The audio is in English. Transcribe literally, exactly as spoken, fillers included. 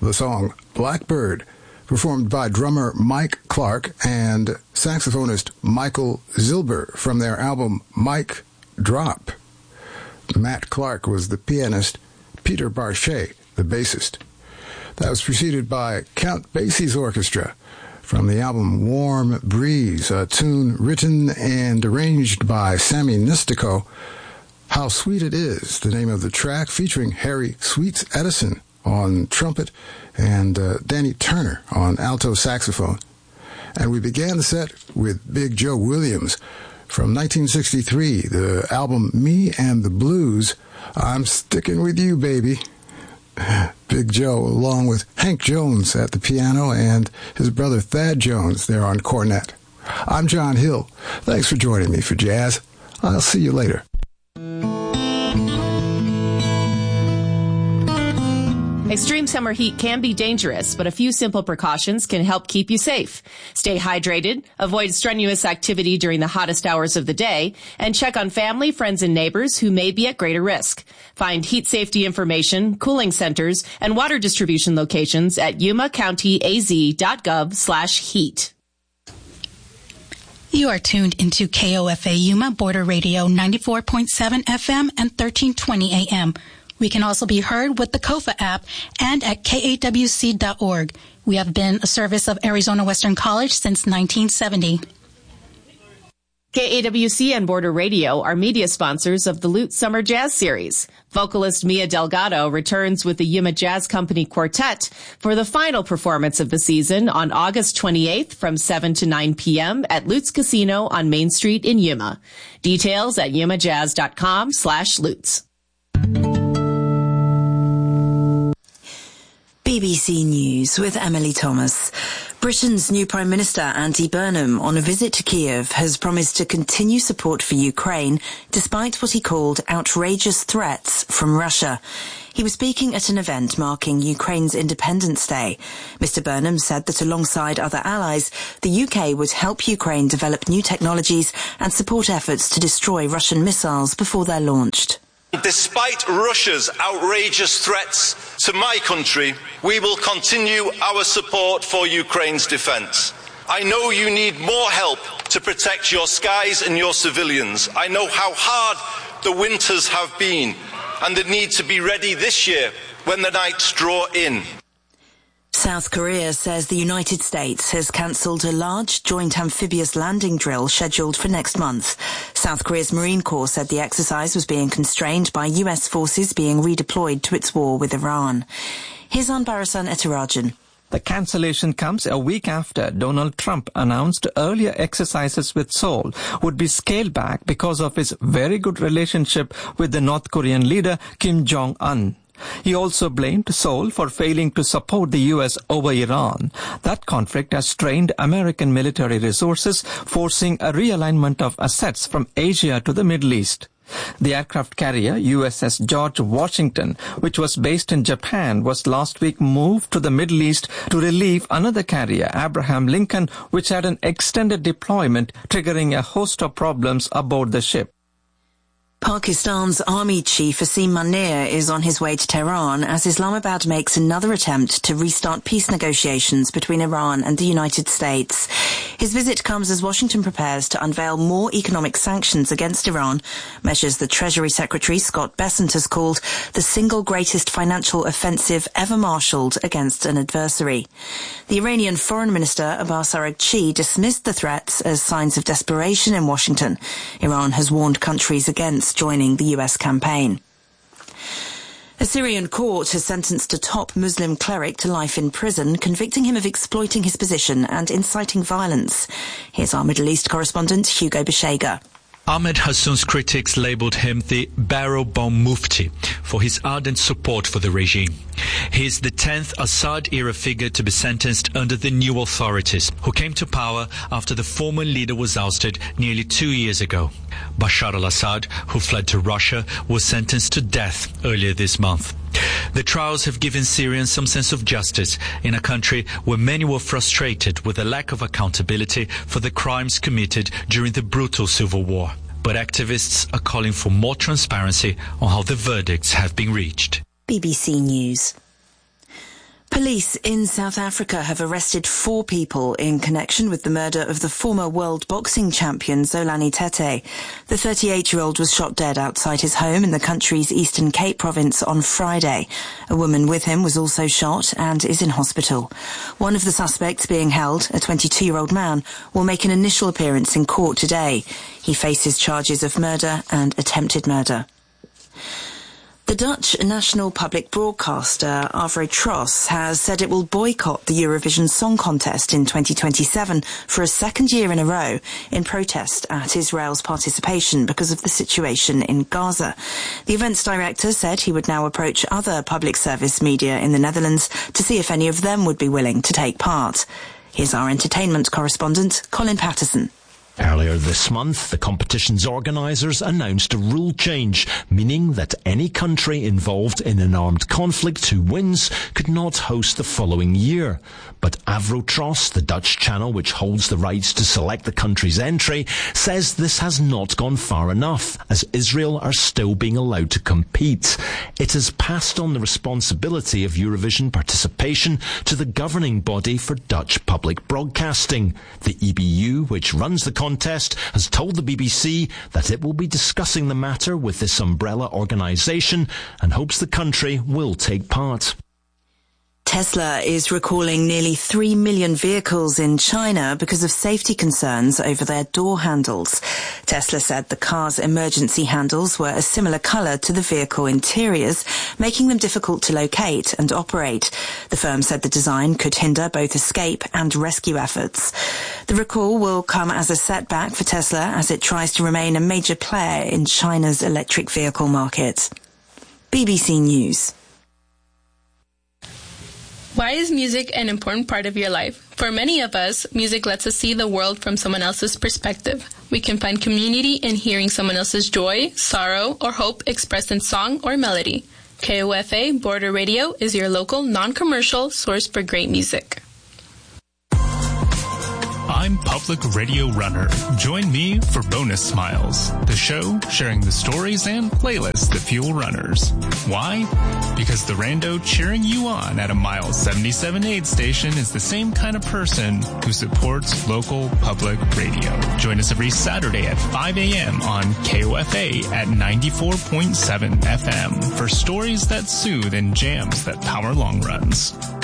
the song Blackbird, performed by drummer Mike Clark and saxophonist Michael Zilber from their album Mike Drop. Matt Clark was the pianist, Peter Barchet, the bassist. That was preceded by Count Basie's Orchestra from the album Warm Breeze, a tune written and arranged by Sammy Nistico. How Sweet It Is, the name of the track, featuring Harry Sweets Edison on trumpet and uh, Danny Turner on alto saxophone. And we began the set with Big Joe Williams from nineteen sixty-three, the album Me and the Blues, I'm Sticking With You, Baby. Big Joe, along with Hank Jones at the piano and his brother Thad Jones there on cornet. I'm John Hill. Thanks for joining me for Jazz. I'll see you later. Extreme summer heat can be dangerous, but a few simple precautions can help keep you safe. Stay hydrated, avoid strenuous activity during the hottest hours of the day, and check on family, friends, and neighbors who may be at greater risk. Find heat safety information, cooling centers, and water distribution locations at yuma county a z dot gov slash heat. You are tuned into K O F A Yuma Border Radio ninety-four point seven F M and thirteen twenty A M. We can also be heard with the Kofa app and at K A W C dot org. We have been a service of Arizona Western College since nineteen seventy. K A W C and Border Radio are media sponsors of the Lute Summer Jazz Series. Vocalist Mia Delgado returns with the Yuma Jazz Company Quartet for the final performance of the season on August twenty-eighth from seven to nine p.m. at Lutz Casino on Main Street in Yuma. Details at yuma jazz dot com slash lutz. B B C News with Emily Thomas. Britain's new Prime Minister Andy Burnham, on a visit to Kiev, has promised to continue support for Ukraine despite what he called outrageous threats from Russia. He was speaking at an event marking Ukraine's Independence Day. Mister Burnham said that alongside other allies, the U K would help Ukraine develop new technologies and support efforts to destroy Russian missiles before they're launched. Despite Russia's outrageous threats to my country, we will continue our support for Ukraine's defence. I know you need more help to protect your skies and your civilians. I know how hard the winters have been and the need to be ready this year when the nights draw in. South Korea says the United States has cancelled a large joint amphibious landing drill scheduled for next month. South Korea's Marine Corps said the exercise was being constrained by U S forces being redeployed to its war with Iran. Here's Anbarasan Etirajan. The cancellation comes a week after Donald Trump announced earlier exercises with Seoul would be scaled back because of his very good relationship with the North Korean leader Kim Jong-un. He also blamed Seoul for failing to support the U S over Iran. That conflict has strained American military resources, forcing a realignment of assets from Asia to the Middle East. The aircraft carrier U S S George Washington, which was based in Japan, was last week moved to the Middle East to relieve another carrier, Abraham Lincoln, which had an extended deployment, triggering a host of problems aboard the ship. Pakistan's army chief Asim Munir is on his way to Tehran as Islamabad makes another attempt to restart peace negotiations between Iran and the United States. His visit comes as Washington prepares to unveil more economic sanctions against Iran, measures the Treasury Secretary Scott Bessent has called the single greatest financial offensive ever marshalled against an adversary. The Iranian Foreign Minister Abbas Araghchi dismissed the threats as signs of desperation in Washington. Iran has warned countries against joining the U S campaign. A Syrian court has sentenced a top Muslim cleric to life in prison, convicting him of exploiting his position and inciting violence. Here's our Middle East correspondent, Hugo Beshega. Ahmed Hassun's critics labelled him the barrel bomb mufti for his ardent support for the regime. He is the tenth Assad-era figure to be sentenced under the new authorities, who came to power after the former leader was ousted nearly two years ago. Bashar al-Assad, who fled to Russia, was sentenced to death earlier this month. The trials have given Syrians some sense of justice in a country where many were frustrated with the lack of accountability for the crimes committed during the brutal civil war. But activists are calling for more transparency on how the verdicts have been reached. B B C News. Police in South Africa have arrested four people in connection with the murder of the former world boxing champion Zolani Tete. The thirty-eight-year-old was shot dead outside his home in the country's Eastern Cape province on Friday. A woman with him was also shot and is in hospital. One of the suspects being held, a twenty-two-year-old man, will make an initial appearance in court today. He faces charges of murder and attempted murder. The Dutch national public broadcaster Avro Tros has said it will boycott the Eurovision Song Contest in twenty twenty-seven for a second year in a row in protest at Israel's participation because of the situation in Gaza. The events director said he would now approach other public service media in the Netherlands to see if any of them would be willing to take part. Here's our entertainment correspondent, Colin Patterson. Earlier this month, the competition's organisers announced a rule change, meaning that any country involved in an armed conflict who wins could not host the following year. But Avro Tros, the Dutch channel which holds the rights to select the country's entry, says this has not gone far enough, as Israel are still being allowed to compete. It has passed on the responsibility of Eurovision participation to the governing body for Dutch public broadcasting. The E B U, which runs the contest, has told the B B C that it will be discussing the matter with this umbrella organisation and hopes the country will take part. Tesla is recalling nearly three million vehicles in China because of safety concerns over their door handles. Tesla said the car's emergency handles were a similar colour to the vehicle interiors, making them difficult to locate and operate. The firm said the design could hinder both escape and rescue efforts. The recall will come as a setback for Tesla as it tries to remain a major player in China's electric vehicle market. B B C News. Why is music an important part of your life? For many of us, music lets us see the world from someone else's perspective. We can find community in hearing someone else's joy, sorrow, or hope expressed in song or melody. K O F A Border Radio is your local, non-commercial source for great music. I'm Public Radio Runner. Join me for Bonus Smiles, the show sharing the stories and playlists that fuel runners. Why? Because the rando cheering you on at a mile seventy-seven aid station is the same kind of person who supports local public radio. Join us every Saturday at five a.m. on K O F A at ninety-four point seven F M for stories that soothe and jams that power long runs.